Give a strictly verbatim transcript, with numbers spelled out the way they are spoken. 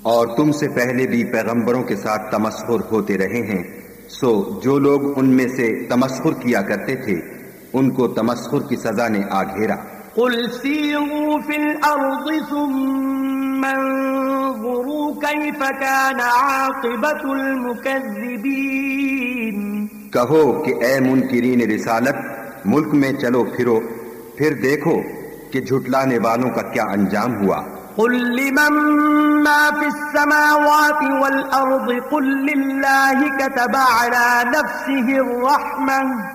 और तुमसे पहले भी पैगंबरों के साथ तमस्खुर होते रहे हैं, सो जो लोग उनमें से तमस्खुर किया करते थे उनको तमस्खुर की सजा ने आ घेरा। कुल सीरू फिल अर्ज़ि सुम्मा अंज़ुरू कैफ़ कान आक़िबतुल मुकज़्ज़िबीन। कहो कि ए मुनकिरीन रिसालत, मुल्क में चलो फिरो, फिर देखो कि झुटलाने वालों का क्या अंजाम हुआ। कुल लिमन मा फिस समावाति वल अर्ज़ि कुल लिल्लाहि कतबा अला नफ्सिहि अर्रहमह